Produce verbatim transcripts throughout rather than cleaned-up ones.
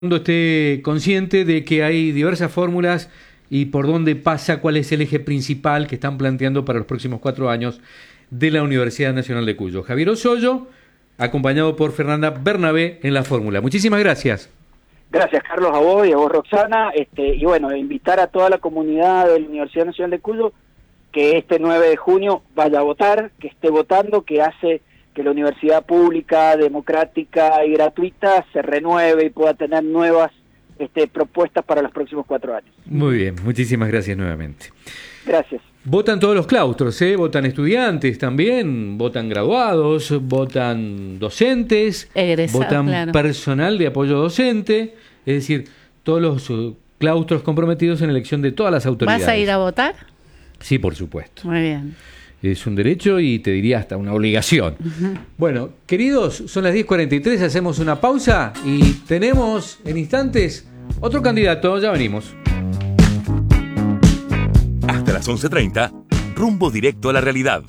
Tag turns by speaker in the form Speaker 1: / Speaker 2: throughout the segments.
Speaker 1: mundo esté consciente de que hay diversas fórmulas y por dónde pasa, cuál es el eje principal que están planteando para los próximos cuatro años de la Universidad Nacional de Cuyo. Javier Osoyo, acompañado por Fernanda Bernabé en la fórmula. Muchísimas gracias.
Speaker 2: Gracias, Carlos, a vos y a vos, Roxana. Este, y bueno, invitar a toda la comunidad de la Universidad Nacional de Cuyo que este nueve de junio vaya a votar, que esté votando, que hace que la universidad pública, democrática y gratuita se renueve y pueda tener nuevas este, propuestas para los próximos cuatro años.
Speaker 1: Muy bien, muchísimas gracias nuevamente.
Speaker 2: Gracias.
Speaker 1: Votan todos los claustros, ¿eh? Votan estudiantes también, votan graduados, votan docentes,
Speaker 3: Egresado,
Speaker 1: votan
Speaker 3: claro.
Speaker 1: personal de apoyo docente, es decir, todos los uh, claustros comprometidos en elección de todas las autoridades.
Speaker 3: ¿Vas a ir a votar?
Speaker 1: Sí, por supuesto.
Speaker 3: Muy bien.
Speaker 1: Es un derecho y te diría hasta una obligación. Uh-huh. Bueno, queridos, son las diez cuarenta y tres, hacemos una pausa y tenemos en instantes otro candidato, ya venimos.
Speaker 4: Hasta las once treinta, rumbo directo a la realidad.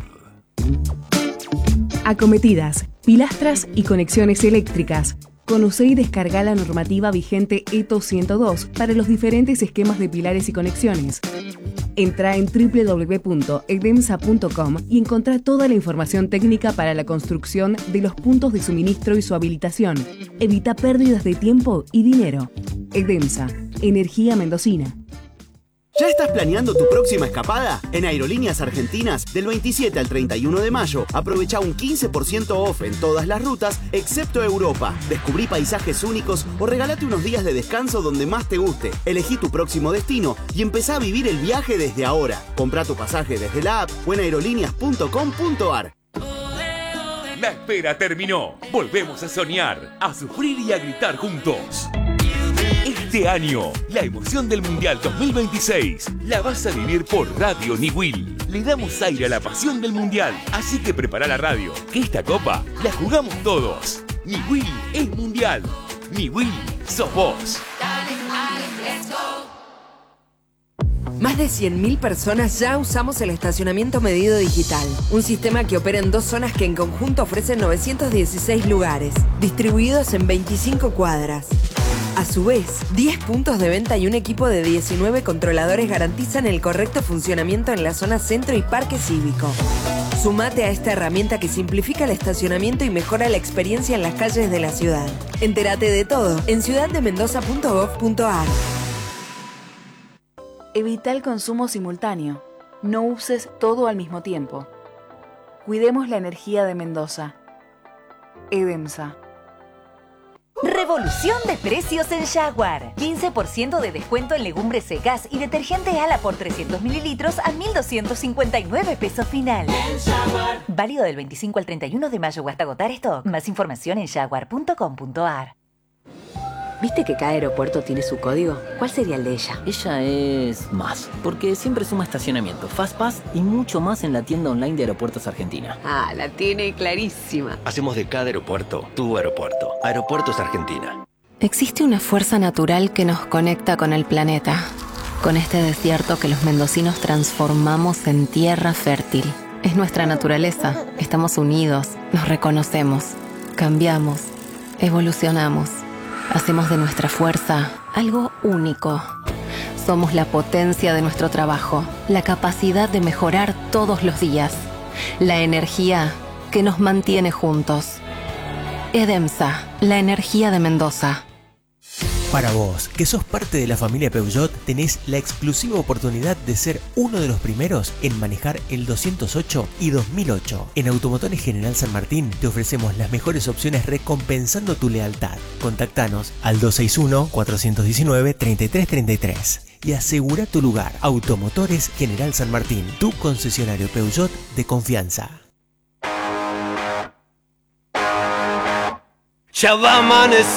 Speaker 5: Acometidas, pilastras y conexiones eléctricas. Conoce y descarga la normativa vigente E T O ciento dos para los diferentes esquemas de pilares y conexiones. Entra en doble u doble u doble u punto edemsa punto com y encontrá toda la información técnica para la construcción de los puntos de suministro y su habilitación. Evita pérdidas de tiempo y dinero. Edemsa, energía mendocina.
Speaker 6: ¿Ya estás planeando tu próxima escapada? En Aerolíneas Argentinas, del veintisiete al treinta y uno de mayo, aprovecha un quince por ciento off en todas las rutas, excepto Europa. Descubrí paisajes únicos o regalate unos días de descanso donde más te guste. Elegí tu próximo destino y empezá a vivir el viaje desde ahora. Comprá tu pasaje desde la app o en aerolíneas punto com punto ar.
Speaker 4: La espera terminó. Volvemos a soñar, a sufrir y a gritar juntos. Este año, la emoción del Mundial dos mil veintiséis la vas a vivir por Radio Niwil. Le damos aire a la pasión del Mundial, así que prepara la radio, que esta copa la jugamos todos. Niwil es Mundial. Niwil sos vos.
Speaker 7: Más de cien mil personas ya usamos el estacionamiento medido digital, un sistema que opera en dos zonas que en conjunto ofrecen novecientos dieciséis lugares, distribuidos en veinticinco cuadras. A su vez, diez puntos de venta y un equipo de diecinueve controladores garantizan el correcto funcionamiento en la zona centro y parque cívico. Sumate a esta herramienta que simplifica el estacionamiento y mejora la experiencia en las calles de la ciudad. Entérate de todo en ciudad de mendoza punto gov punto ar.
Speaker 5: Evita el consumo simultáneo. No uses todo al mismo tiempo. Cuidemos la energía de Mendoza. Edemsa.
Speaker 8: Revolución de precios en Jaguar. quince por ciento de descuento en legumbres secas y detergente Ala por trescientos mililitros a mil doscientos cincuenta y nueve pesos final. Válido del veinticinco al treinta y uno de mayo o hasta agotar stock. Más información en jaguar punto com punto ar.
Speaker 9: ¿Viste que cada aeropuerto tiene su código? ¿Cuál sería el de ella?
Speaker 10: Ella es más, porque siempre suma estacionamiento, FastPass y mucho más en la tienda online de Aeropuertos Argentina.
Speaker 9: Ah, la tiene clarísima.
Speaker 11: Hacemos de cada aeropuerto tu aeropuerto. Aeropuertos Argentina.
Speaker 12: Existe una fuerza natural que nos conecta con el planeta, con este desierto que los mendocinos transformamos en tierra fértil. Es nuestra naturaleza. Estamos unidos, nos reconocemos, cambiamos, evolucionamos. Hacemos de nuestra fuerza algo único. Somos la potencia de nuestro trabajo, la capacidad de mejorar todos los días, la energía que nos mantiene juntos. Edemsa, la energía de Mendoza.
Speaker 13: Para vos, que sos parte de la familia Peugeot, tenés la exclusiva oportunidad de ser uno de los primeros en manejar el doscientos ocho y dos mil ocho. En Automotores General San Martín te ofrecemos las mejores opciones recompensando tu lealtad. Contactanos al dos seis uno, cuatro uno nueve, tres tres tres tres y asegura tu lugar. Automotores General San Martín, tu concesionario Peugeot de confianza.
Speaker 14: Ya va a amanecer.